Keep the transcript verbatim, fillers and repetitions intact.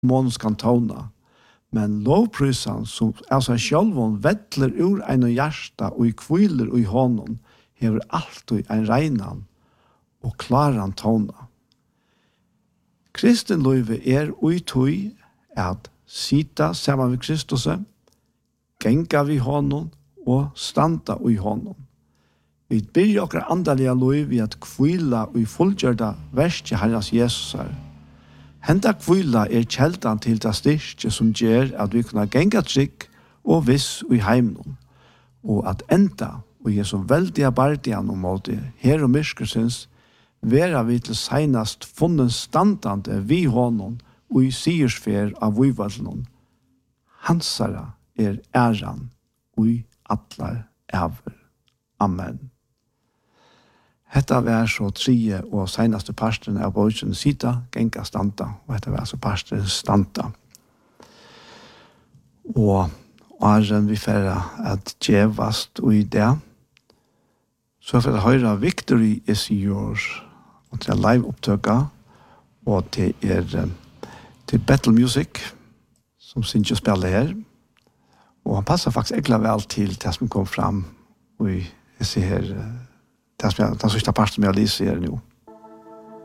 månskantona, men lovprysan som altså sjálvon vettler ur ein og hjärsta og i kviler og i honom hever alltid ein reinan og klaran tona. Kristen løyve er ui tui at sita saman við Kristus, genga vi honom og standa ui honom. Vi byrja okra andalega løyve vi at kvila og i fullgjørda verskje Herras Jesus her. Henda kvila er kjeldan til det styrke som gjør at vi kunne genga trygg og viss i heimnon, og at enda, og er så veldig bardian om måte, her og myrskersens, vera vi til seinast funnen standande vi honom og i siersfer av vivalnon. Hansara er æran og i atlar æver. Amen. Hetta var så tredje og senaste parsten av bøysen sida, genga standa, og hetta var så parsten standa. Og åren vi færre at djevast og i det, så for å høre Victory is yours, og til live opptøka, og til er til Battle Music, som synes å spille her, og han passer faktisk ekkert vel til det som kom fram, og jeg ser her, det er den sista parten som jeg lyser her nå.